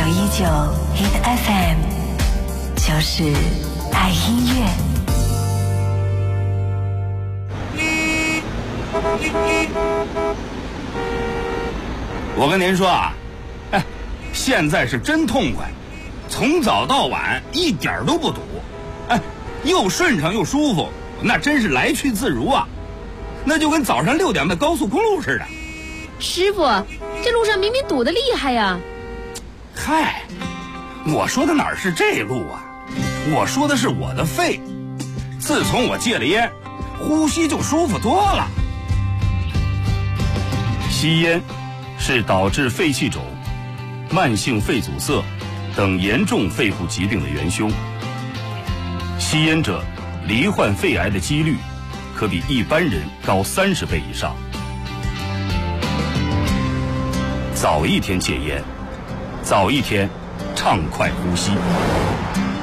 Hit FM， 就是爱音乐。 我跟您说啊，现在是真痛快，从早到晚一点都不堵，又顺畅又舒服，那真是来去自如啊，那就跟早上6点的高速公路似的。 师傅，这路上明明堵得厉害呀。 嗨，我说的哪是这路啊，我说的是我的肺。自从我戒了烟，呼吸就舒服多了。 吸烟是导致肺气肿、慢性肺阻塞等严重肺部疾病的元凶。吸烟者罹患肺癌的几率可比一般人高30倍以上。早一天戒烟，早一天畅快呼吸。